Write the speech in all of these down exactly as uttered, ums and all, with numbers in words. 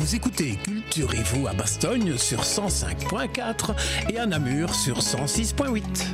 Vous écoutez Culturez-vous à Bastogne sur cent cinq point quatre et à Namur sur cent six point huit.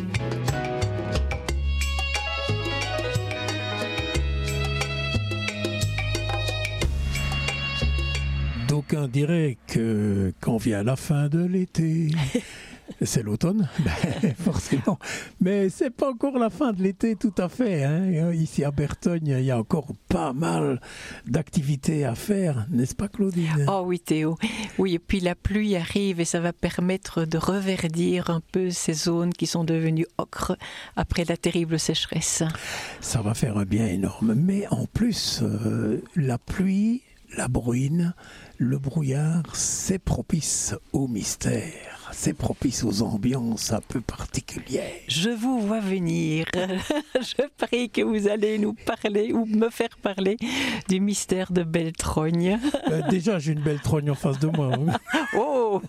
D'aucuns diraient que quand vient la fin de l'été, c'est l'automne, ben, forcément. Mais c'est pas encore la fin de l'été tout à fait. Hein. Ici à Bertogne, il y a encore pas mal d'activités à faire, n'est-ce pas Claudine? Oh oui Théo, oui, et puis la pluie arrive et ça va permettre de reverdir un peu ces zones qui sont devenues ocre après la terrible sécheresse. Ça va faire un bien énorme, mais en plus, euh, la pluie, la bruine, le brouillard, c'est propice au mystère. C'est propice aux ambiances un peu particulières. Je vous vois venir. Je prie que vous allez nous parler ou me faire parler du mystère de Belletrogne. Euh, déjà, j'ai une Belletrogne en face de moi. Oh.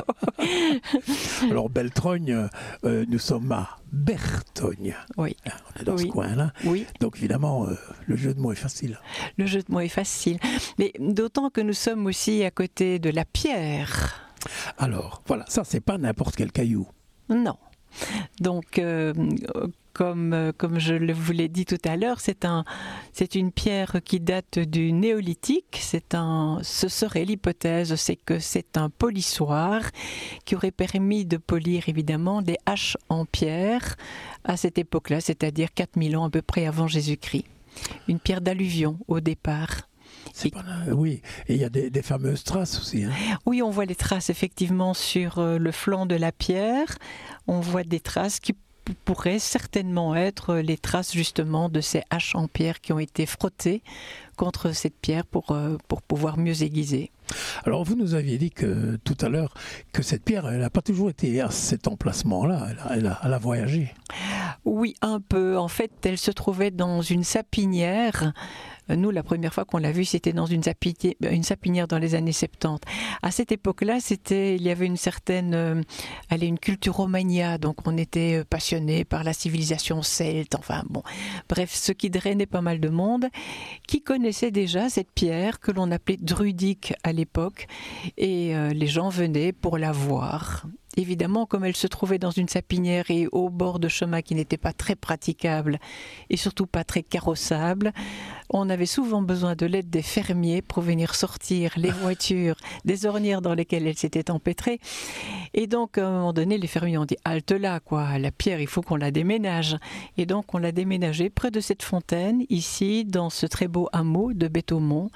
Alors, Belletrogne, euh, nous sommes à Bertogne. Oui. On est dans oui. ce coin-là. Oui. Donc, évidemment, euh, le jeu de mots est facile. Le jeu de mots est facile. Mais d'autant que nous sommes aussi à côté de la Pierre. Alors, voilà, ça, c'est pas n'importe quel caillou. Non. Donc, euh, comme, euh, comme je le vous l'ai dit tout à l'heure, c'est, un, c'est une pierre qui date du néolithique. C'est un, ce serait l'hypothèse, c'est que c'est un polissoir qui aurait permis de polir évidemment des haches en pierre à cette époque-là, c'est-à-dire quatre mille ans à peu près avant Jésus-Christ. Une pierre d'alluvion au départ. C'est pas là, oui, et il y a des, des fameuses traces aussi. Hein. Oui, on voit les traces effectivement sur euh, le flanc de la pierre. On voit des traces qui p- pourraient certainement être les traces justement de ces haches en pierre qui ont été frottées contre cette pierre pour, euh, pour pouvoir mieux aiguiser. Alors vous nous aviez dit que tout à l'heure que cette pierre, elle n'a pas toujours été à cet emplacement-là, elle a, elle a, elle a voyagé. Oui, un peu. En fait, elle se trouvait dans une sapinière. Nous, la première fois qu'on l'a vue, c'était dans une sapinière, une sapinière dans les années soixante-dix. À cette époque-là, c'était, il y avait une certaine, euh, allez, une culturomania, donc on était passionné par la civilisation celte, enfin bon, bref, ce qui drainait pas mal de monde, qui connaissait déjà cette pierre que l'on appelait druidique à l'époque, et euh, les gens venaient pour la voir. Évidemment, comme elle se trouvait dans une sapinière et au bord de chemin qui n'était pas très praticable et surtout pas très carrossable, on avait souvent besoin de l'aide des fermiers pour venir sortir les voitures des ornières dans lesquelles elles s'étaient empêtrées. Et donc, à un moment donné, les fermiers ont dit « halte là, quoi, la pierre, il faut qu'on la déménage ». Et donc, on l'a déménagée près de cette fontaine, ici, dans ce très beau hameau de Béthaumont,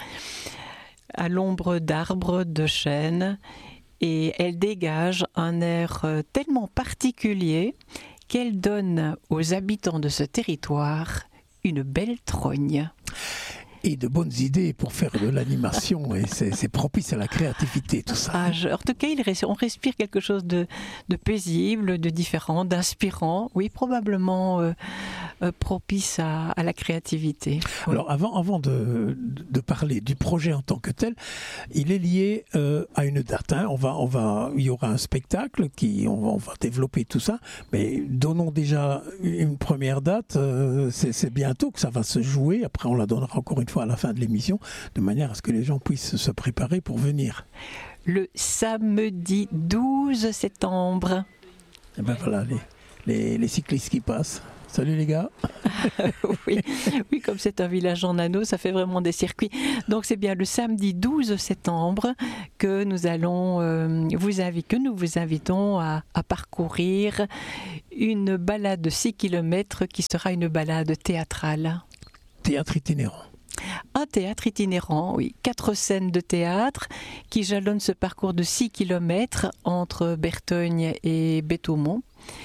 à l'ombre d'arbres, de chênes. Et elle dégage un air tellement particulier qu'elle donne aux habitants de ce territoire une belle trogne. Et de bonnes idées pour faire de l'animation, et c'est, c'est propice à la créativité, tout ça. Ah, je, en tout cas, il, on respire quelque chose de, de paisible, de différent, d'inspirant, oui, probablement euh, euh, propice à, à la créativité. Oui. Alors, avant, avant de, de parler du projet en tant que tel, il est lié euh, à une date. Hein. On va, on va, il y aura un spectacle, qui, on va, on va développer tout ça, mais donnons déjà une première date. Euh, c'est, c'est bientôt que ça va se jouer, après on la donnera encore une fois à la fin de l'émission, de manière à ce que les gens puissent se préparer pour venir. Le samedi douze septembre. Et ben voilà, les, les, les cyclistes qui passent. Salut les gars. oui, oui, comme c'est un village en anneau, ça fait vraiment des circuits. Donc c'est bien le samedi douze septembre que nous allons euh, vous inviter, que nous vous invitons à, à parcourir une balade de six kilomètres qui sera une balade théâtrale. Théâtre itinérant. Un théâtre itinérant, oui. Quatre scènes de théâtre qui jalonnent ce parcours de six kilomètres entre Bertogne et Béthaumont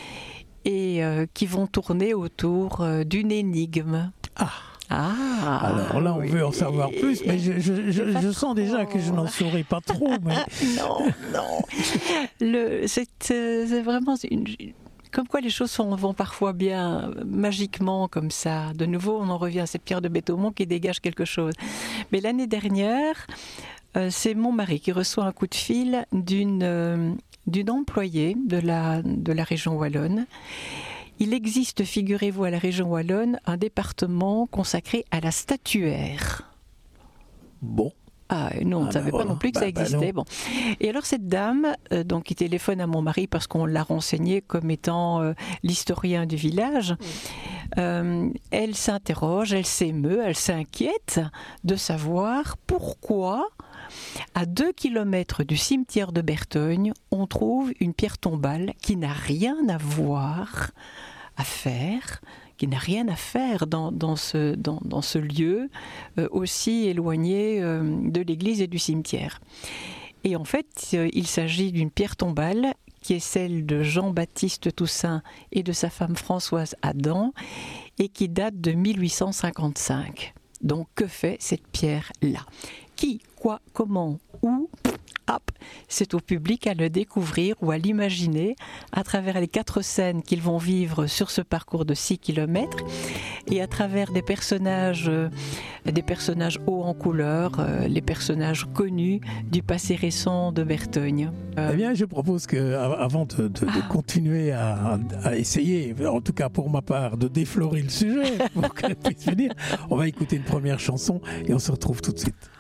et euh, qui vont tourner autour euh, d'une énigme. Ah Ah, alors là, on oui. veut en savoir plus, mais je, je, je, je sens déjà que je n'en saurais pas trop. Mais... non, non. Le, c'est, c'est vraiment une... Comme quoi les choses sont, vont parfois bien magiquement comme ça. De nouveau, on en revient à cette pierre de Béthaumont qui dégage quelque chose. Mais l'année dernière, euh, c'est mon mari qui reçoit un coup de fil d'une, euh, d'une employée de la, de la région wallonne. Il existe, figurez-vous, à la région wallonne, un département consacré à la statuaire. Bon. Ah non, on ne Ah, savait bah pas voilà. non plus que Bah, ça bah existait. non. Bon. Et alors cette dame, euh, donc, qui téléphone à mon mari parce qu'on l'a renseigné comme étant euh, l'historien du village, euh, elle s'interroge, elle s'émeut, elle s'inquiète de savoir pourquoi, à deux kilomètres du cimetière de Bertogne, on trouve une pierre tombale qui n'a rien à voir, à faire, qui n'a rien à faire dans, dans, ce, dans, dans ce lieu euh, aussi éloigné euh, de l'église et du cimetière. Et en fait, euh, il s'agit d'une pierre tombale qui est celle de Jean-Baptiste Toussaint et de sa femme Françoise Adam, et qui date de mille huit cent cinquante-cinq. Donc, que fait cette pierre-là ? Qui, quoi, comment, où ? Hop, c'est au public à le découvrir ou à l'imaginer à travers les quatre scènes qu'ils vont vivre sur ce parcours de six kilomètres et à travers des personnages, euh, des personnages hauts en couleur, euh, les personnages connus du passé récent de Bertogne. Euh, Eh bien, je propose que, avant de, de, de Ah. continuer à, à essayer, en tout cas pour ma part, de déflorer le sujet pour qu'elle puisse venir, on va écouter une première chanson et on se retrouve tout de suite.